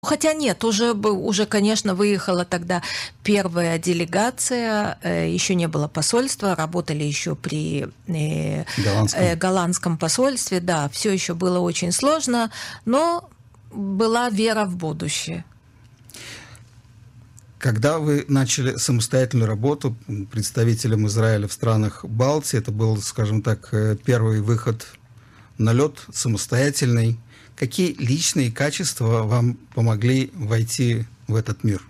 хотя нет, уже, конечно, выехала тогда первая делегация, еще не было посольства, работали еще при голландском посольстве, да, все еще было очень сложно, но была вера в будущее. Когда вы начали самостоятельную работу представителем Израиля в странах Балтии, это был, скажем так, первый выход на лед самостоятельный. Какие личные качества вам помогли войти в этот мир?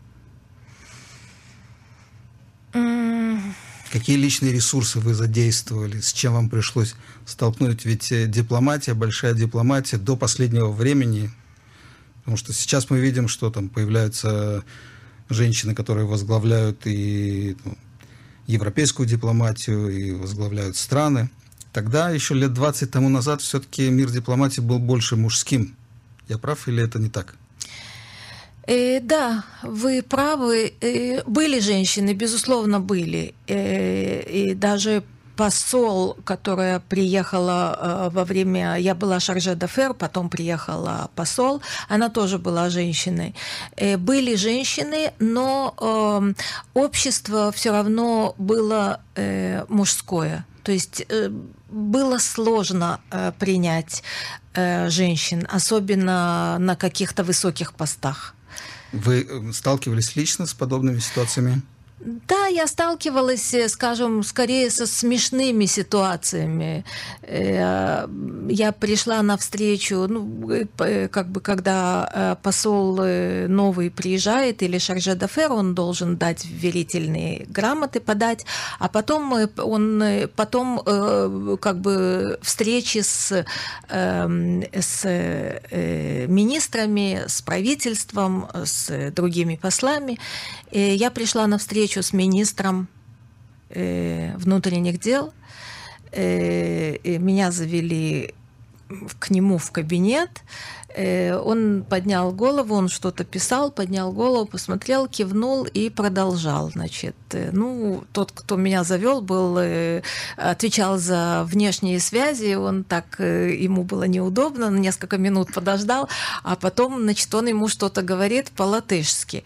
Какие личные ресурсы вы задействовали? С чем вам пришлось столкнуть? Ведь дипломатия, большая дипломатия до последнего времени. Потому что сейчас мы видим, что там появляются женщины, которые возглавляют и европейскую дипломатию, и возглавляют страны. Тогда, еще лет 20 тому назад, все-таки мир дипломатии был больше мужским. Я прав или это не так? Да, вы правы. Были женщины, безусловно, были. И даже посол, которая приехала во время... Я была шарже д'афер, потом приехала посол, она тоже была женщиной. Были женщины, но общество все равно было мужское. То есть было сложно принять женщин, особенно на каких-то высоких постах. Вы сталкивались лично с подобными ситуациями? Да, я сталкивалась, скажем, скорее со смешными ситуациями. Я пришла на встречу, когда посол новый приезжает или шарже д'афер, он должен дать верительные грамоты, подать, а потом встречи с министрами, с правительством, с другими послами. Я пришла на встречу с министром внутренних дел. Меня завели к нему в кабинет. Он поднял голову, он что-то писал, поднял голову, посмотрел, кивнул и продолжал. Значит, тот, кто меня завел, отвечал за внешние связи, он так, ему было неудобно, несколько минут подождал, а потом, значит, он ему что-то говорит по-латышски.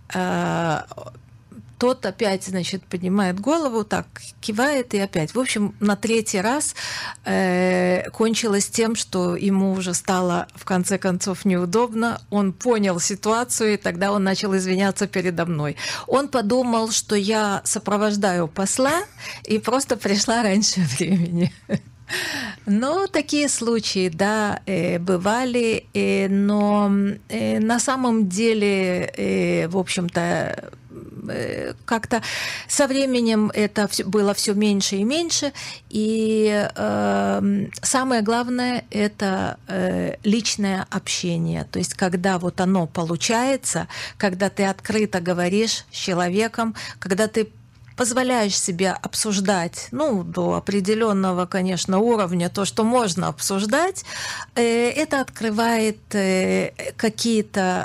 Тот опять, значит, поднимает голову, так кивает и опять. В общем, на третий раз кончилось тем, что ему уже стало в конце концов неудобно. Он понял ситуацию, и тогда он начал извиняться передо мной. Он подумал, что я сопровождаю посла и просто пришла раньше времени. Но такие случаи, да, бывали, но на самом деле, в общем-то, как-то со временем это было все меньше и меньше, и самое главное – это личное общение, то есть когда вот оно получается, когда ты открыто говоришь с человеком, когда ты позволяешь себе обсуждать, до определенного, конечно, уровня то, что можно обсуждать, это открывает какие-то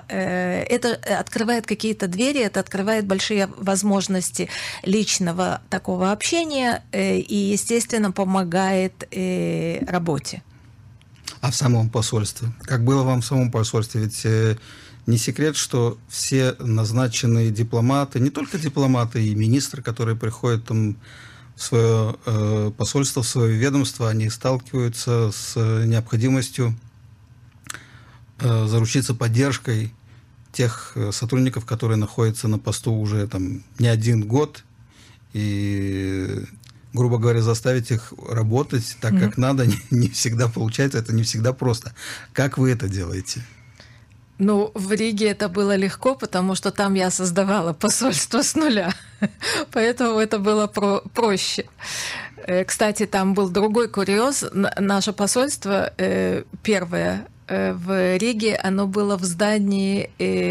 двери, это открывает большие возможности личного такого общения и, естественно, помогает работе. А в самом посольстве? Как было вам в самом посольстве? Ведь не секрет, что все назначенные дипломаты, не только дипломаты, и министры, которые приходят там в свое посольство, в свое ведомство, они сталкиваются с необходимостью заручиться поддержкой тех сотрудников, которые находятся на посту уже там не один год, и, грубо говоря, заставить их работать так, как надо, не всегда получается, это не всегда просто. Как вы это делаете? В Риге это было легко, потому что там я создавала посольство с нуля, поэтому это было проще. Кстати, там был другой курьез. Наше посольство первое в Риге, оно было в здании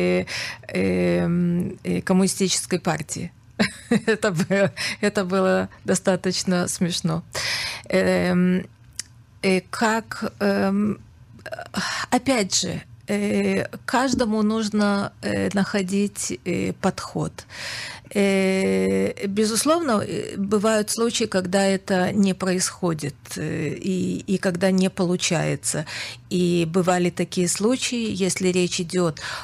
коммунистической партии. Это было достаточно смешно. Опять же, каждому нужно находить подход. Безусловно, бывают случаи, когда это не происходит и когда не получается. И бывали такие случаи, если речь идет